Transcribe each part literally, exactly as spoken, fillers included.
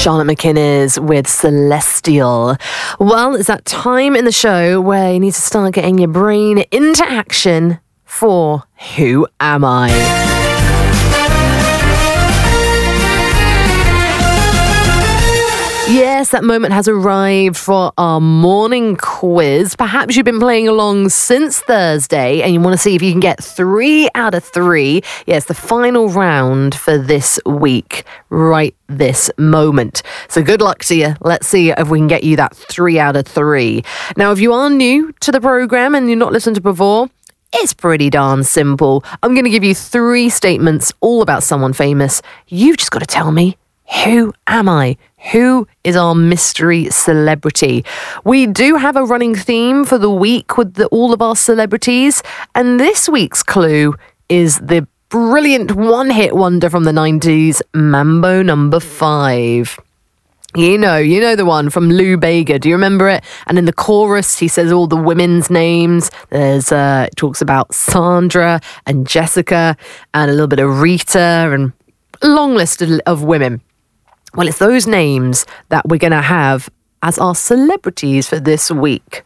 Charlotte McInnes with Celestial. Well, it's that time in the show where you need to start getting your brain into action for Who Am I? Yes, that moment has arrived for our morning quiz. Perhaps you've been playing along since Thursday and you want to see if you can get three out of three. Yes, the final round for this week, right this moment. So good luck to you. Let's see if we can get you that three out of three. Now, if you are new to the program and you're not listened to before, it's pretty darn simple. I'm going to give you three statements all about someone famous. You've just got to tell me, who am I? Who is our mystery celebrity? We do have a running theme for the week with the, all of our celebrities. And this week's clue is the brilliant one-hit wonder from the nineties, Mambo Number Five. You know, you know the one from Lou Bega. Do you remember it? And in the chorus, he says all the women's names. There's, uh, it talks about Sandra and Jessica and a little bit of Rita and a long list of, of women. Well, it's those names that we're going to have as our celebrities for this week.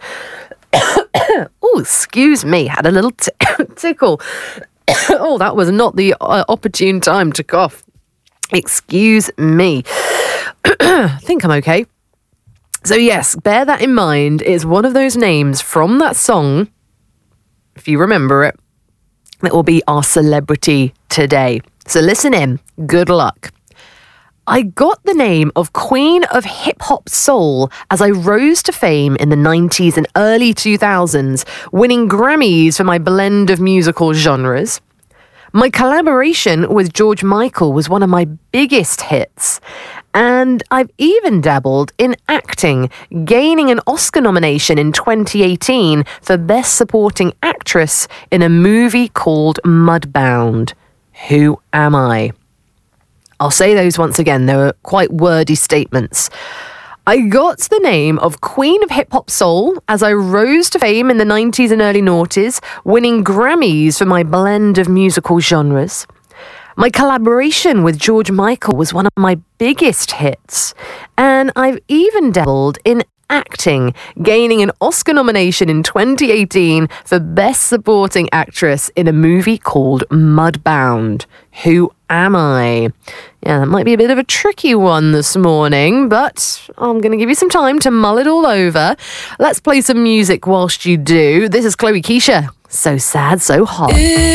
Oh, excuse me, had a little t- tickle. Oh, that was not the uh, opportune time to cough. Excuse me. I think I'm okay. So yes, bear that in mind. It's one of those names from that song, if you remember it, that will be our celebrity today. So listen in. Good luck. I got the name of Queen of Hip Hop Soul as I rose to fame in the nineties and early two thousands, winning Grammys for my blend of musical genres. My collaboration with George Michael was one of my biggest hits. And I've even dabbled in acting, gaining an Oscar nomination in twenty eighteen for Best Supporting Actress in a movie called Mudbound. Who am I? I'll say those once again. They were quite wordy statements. I got the name of Queen of Hip Hop Soul as I rose to fame in the nineties and early noughties, winning Grammys for my blend of musical genres. My collaboration with George Michael was one of my biggest hits. And I've even dabbled in acting, gaining an Oscar nomination in twenty eighteen for Best Supporting Actress in a movie called Mudbound. Who am I? Yeah, that might be a bit of a tricky one this morning, but I'm going to give you some time to mull it all over. Let's play some music whilst you do. This is Chloe Keisha. So Sad, So Hot.